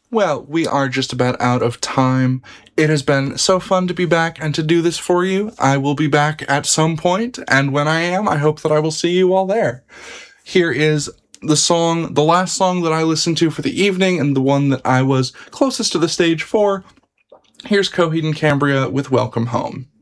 Well, we are just about out of time. It has been so fun to be back and to do this for you. I will be back at some point, and when I am, I hope that I will see you all there. Here is the last song that I listened to for the evening, and the one that I was closest to the stage for. Here's Coheed and Cambria with Welcome Home.